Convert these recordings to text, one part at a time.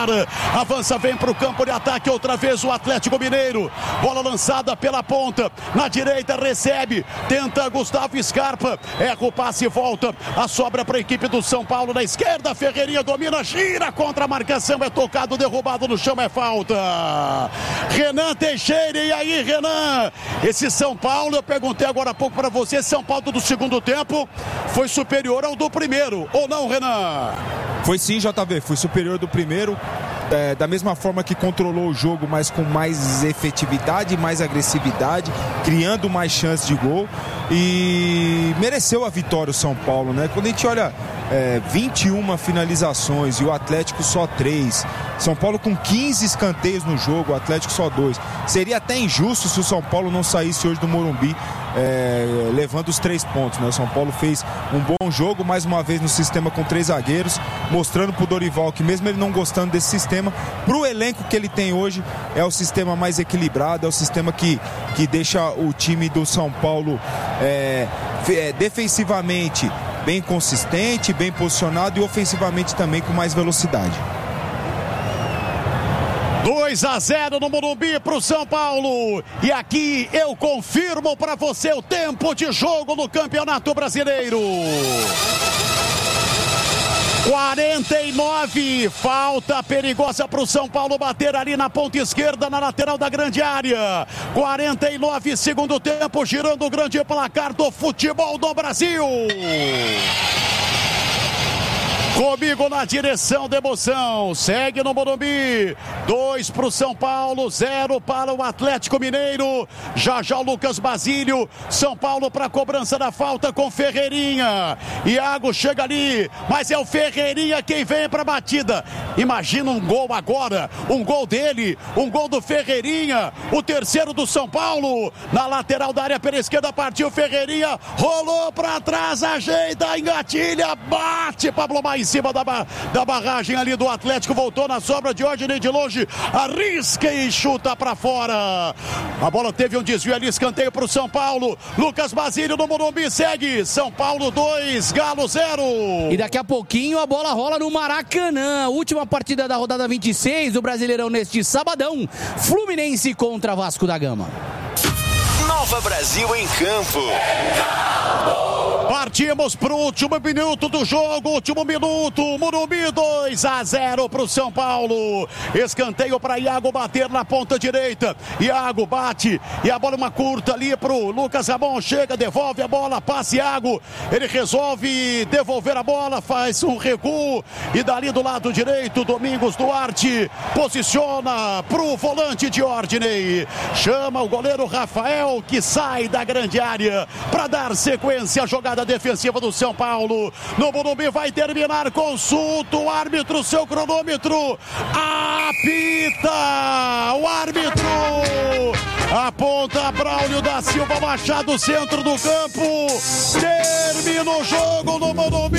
ar. Avança, vem para o campo de ataque outra vez o Atlético Mineiro. Bola lançada pela ponta. Na direita recebe. Tenta Gustavo Scarpa. Erra o passe e volta. A sobra para a equipe do São Paulo. Na esquerda, Ferreirinha domina, gira contra a marcação. É tocado, derrubado no chão, é falta. Renan Teixeira, e aí, Renan? Esse São Paulo, eu perguntei agora há pouco para você, São Paulo do segundo tempo foi superior ao do primeiro, ou não, Renan? Foi sim, JV, foi superior do primeiro. Da mesma forma que controlou o jogo, mas com mais efetividade, mais agressividade, criando mais chances de gol, e mereceu a vitória o São Paulo, né? Quando a gente olha 21 finalizações e o Atlético só 3, São Paulo com 15 escanteios no jogo, o Atlético só 2, seria até injusto se o São Paulo não saísse hoje do Morumbi levando os 3 pontos, né? O São Paulo fez um bom jogo, mais uma vez no sistema com 3 zagueiros, mostrando pro Dorival que mesmo ele não gostando desse sistema, pro elenco que ele tem hoje, é o sistema mais equilibrado, é o sistema que deixa o time do São Paulo defensivamente bem consistente, bem posicionado, e ofensivamente também com mais velocidade. 2-0 no Morumbi pro São Paulo. E aqui eu confirmo para você o tempo de jogo no Campeonato Brasileiro. 49, falta perigosa para o São Paulo bater ali na ponta esquerda, na lateral da grande área. 49, segundo tempo, girando o grande placar do futebol do Brasil. Comigo na direção da emoção, segue no Morumbi, 2 para o São Paulo, 0 para o Atlético Mineiro. Já o Lucas Basílio, São Paulo para a cobrança da falta com Ferreirinha. Iago chega ali, mas é o Ferreirinha quem vem para a batida. Imagina um gol agora, um gol dele, um gol do Ferreirinha, o terceiro do São Paulo. Na lateral da área pela esquerda partiu Ferreirinha, rolou para trás, ajeita, engatilha, bate, Pablo Maia em cima da barragem ali do Atlético, voltou na sobra de Ordem de longe, arrisca e chuta para fora. A bola teve um desvio ali, escanteio para o São Paulo. Lucas Basílio no Morumbi segue, São Paulo 2, Galo 0. E daqui a pouquinho a bola rola no Maracanã, última partida da rodada 26 do Brasileirão neste sabadão, Fluminense contra Vasco da Gama. Nova Brasil em campo. Partimos pro último minuto do jogo, último minuto, Morumbi 2-0 pro São Paulo. Escanteio para Iago bater na ponta direita. Iago bate e a bola é uma curta ali pro Lucas Ramon, chega, devolve a bola, passa Iago. Ele resolve devolver a bola, faz um recuo e dali do lado direito, Domingos Duarte posiciona pro volante de Ordem. Chama o goleiro Rafael, que sai da grande área para dar sequência à jogada defensiva do São Paulo. No Morumbi vai terminar, consulta o árbitro, seu cronômetro apita, o árbitro aponta Braulio da Silva Machado, centro do campo, termina o jogo no Morumbi,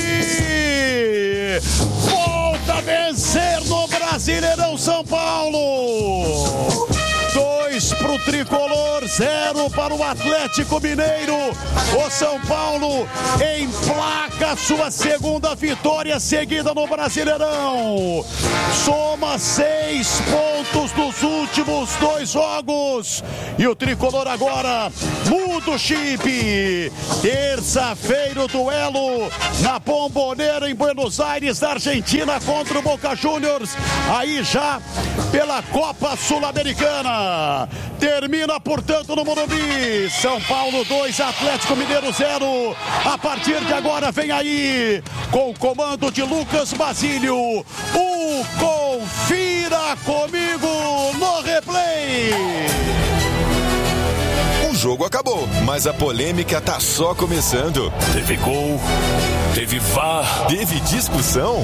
volta a vencer no Brasileirão São Paulo. 2 para o Tricolor, 0 para o Atlético Mineiro. O São Paulo emplaca sua segunda vitória seguida no Brasileirão. Soma 6 pontos dos últimos 2 jogos. E o Tricolor agora muda o chip. Terça-feira o duelo na Bombonera em Buenos Aires, da Argentina, contra o Boca Juniors. Aí já pela Copa Sul-Americana. Termina, portanto, no Morumbi. São Paulo 2, Atlético Mineiro 0. A partir de agora vem aí, com o comando de Lucas Basílio, o Confira Comigo no Replay. O jogo acabou, mas a polêmica tá só começando. Teve gol, teve VAR, teve discussão.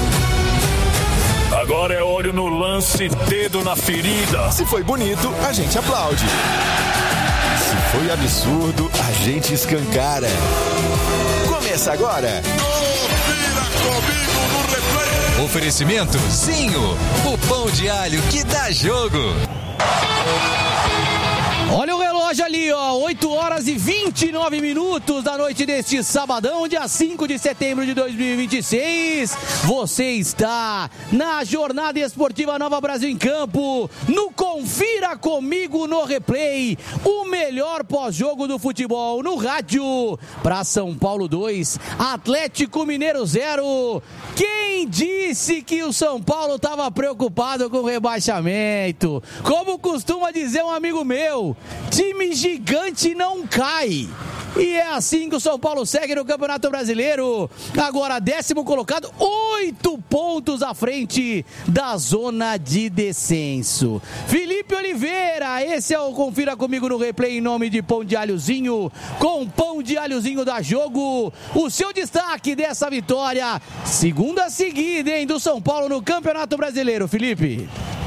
Agora é olho no lance, dedo na ferida. Se foi bonito, a gente aplaude. Se foi absurdo, a gente escancara. Começa agora. Confira Comigo no Replay. Oferecimento Zinho, o pão de alho que dá jogo. Olha o relógio relógio ali, ó, 8 horas e 29 minutos da noite deste sabadão, dia 5 de setembro de 2026. Você está na Jornada Esportiva Nova Brasil em Campo, no Confira Comigo no Replay, o melhor pós-jogo do futebol no rádio, para São Paulo 2, Atlético Mineiro 0. Quem disse que o São Paulo estava preocupado com o rebaixamento? Como costuma dizer um amigo meu, time gigante não cai. E é assim que o São Paulo segue no Campeonato Brasileiro. Agora 10º colocado, 8 pontos à frente da zona de descenso. Felipe Oliveira, esse é o Confira Comigo no Replay em nome de Pão de Alhozinho. Com Pão de Alhozinho dá jogo. O seu destaque dessa vitória, segunda seguida, hein, do São Paulo no Campeonato Brasileiro, Felipe.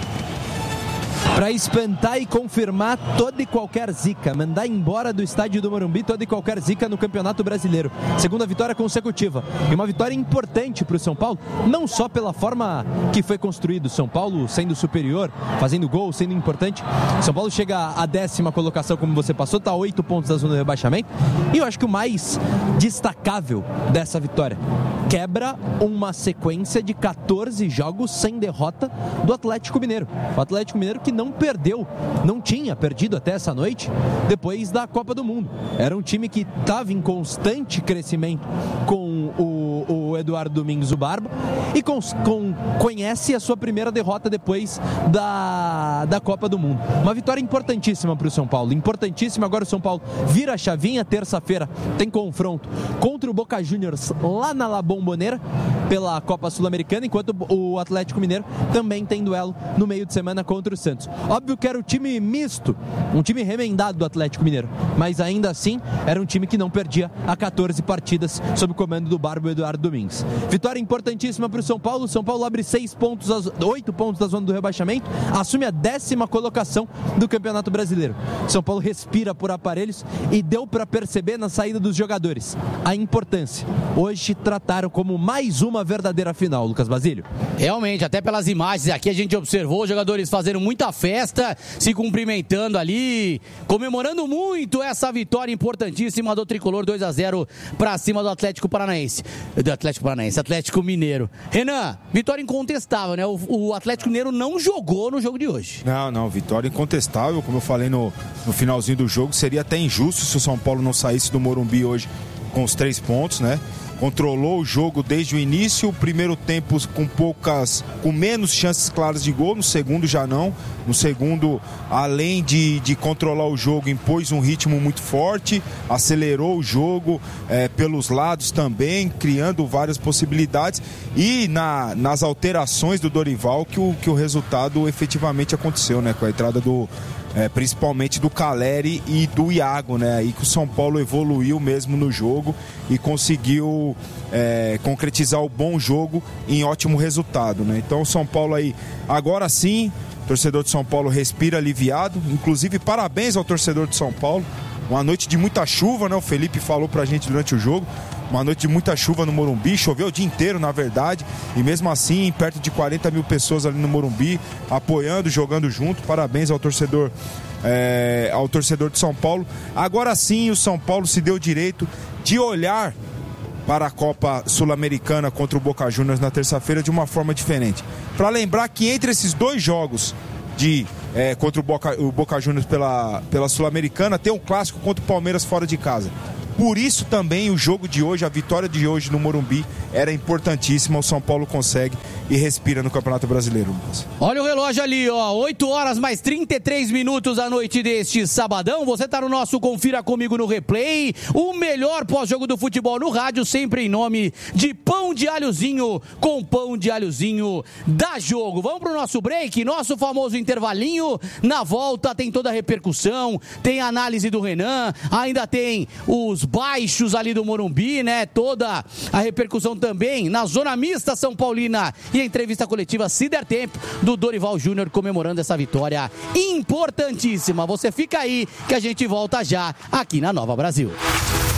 Para espantar e confirmar toda e qualquer zica, mandar embora do estádio do Morumbi toda e qualquer zica no Campeonato Brasileiro. Segunda vitória consecutiva e uma vitória importante para o São Paulo, não só pela forma que foi construído, São Paulo sendo superior, fazendo gol, sendo importante. São Paulo chega à 10ª colocação, como você passou, está a 8 pontos da zona de rebaixamento. E eu acho que o mais destacável dessa vitória, quebra uma sequência de 14 jogos sem derrota do Atlético Mineiro. O Atlético Mineiro que não perdeu, não tinha perdido até essa noite, depois da Copa do Mundo. Era um time que estava em constante crescimento com o Eduardo Domingos, o Barba, e conhece a sua primeira derrota depois da Copa do Mundo. Uma vitória importantíssima para o São Paulo, importantíssima. Agora o São Paulo vira a chavinha, terça-feira tem confronto contra o Boca Juniors lá na La Bombonera pela Copa Sul-Americana, enquanto o Atlético Mineiro também tem duelo no meio de semana contra o Santos. Óbvio que era o time misto, um time remendado do Atlético Mineiro, mas ainda assim era um time que não perdia há 14 partidas sob o comando do Barba Eduardo Domingos. Vitória importantíssima para o São Paulo. O São Paulo abre 8 pontos da zona do rebaixamento, assume a 10ª colocação do Campeonato Brasileiro. São Paulo respira por aparelhos e deu para perceber na saída dos jogadores a importância. Hoje trataram como mais uma verdadeira final, Lucas Basílio. Realmente, até pelas imagens aqui a gente observou os jogadores fazendo muita festa, se cumprimentando ali, comemorando muito essa vitória importantíssima do Tricolor, 2-0 para cima do Atlético Mineiro. Renan, vitória incontestável, né? O Atlético Mineiro não jogou no jogo de hoje. Não, vitória incontestável, como eu falei no finalzinho do jogo, seria até injusto se o São Paulo não saísse do Morumbi hoje com os 3 pontos, né? Controlou o jogo desde o início, o primeiro tempo com menos chances claras de gol, no segundo já não. No segundo, além de controlar o jogo, impôs um ritmo muito forte, acelerou o jogo pelos lados também, criando várias possibilidades, e nas alterações do Dorival que o resultado efetivamente aconteceu, né? Com a entrada principalmente do Caleri e do Iago, né? Aí que o São Paulo evoluiu mesmo no jogo e conseguiu concretizar o bom jogo em ótimo resultado, né? Então o São Paulo aí, agora sim, o torcedor de São Paulo respira aliviado. Inclusive, parabéns ao torcedor de São Paulo. Uma noite de muita chuva, né? O Felipe falou pra gente durante o jogo. Uma noite de muita chuva no Morumbi, choveu o dia inteiro, na verdade, e mesmo assim, perto de 40 mil pessoas ali no Morumbi, apoiando, jogando junto. Parabéns ao torcedor de São Paulo. Agora sim, o São Paulo se deu o direito de olhar para a Copa Sul-Americana contra o Boca Juniors na terça-feira de uma forma diferente. Para lembrar que entre esses 2 jogos contra o Boca Juniors pela Sul-Americana, tem um clássico contra o Palmeiras fora de casa. Por isso também o jogo de hoje, a vitória de hoje no Morumbi era importantíssima. O São Paulo consegue e respira no Campeonato Brasileiro. Olha o relógio ali, ó, 8 horas mais 33 minutos da noite deste sabadão. Você tá no nosso Confira Comigo no Replay, o melhor pós-jogo do futebol no rádio, sempre em nome de Pão de Alhozinho. Com Pão de Alhozinho dá jogo. Vamos pro nosso break, nosso famoso intervalinho. Na volta tem toda a repercussão, tem a análise do Renan, ainda tem os baixos ali do Morumbi, né? Toda a repercussão também na zona mista São Paulina e a entrevista coletiva, se der tempo, do Dorival Júnior comemorando essa vitória importantíssima. Você fica aí que a gente volta já aqui na Nova Brasil.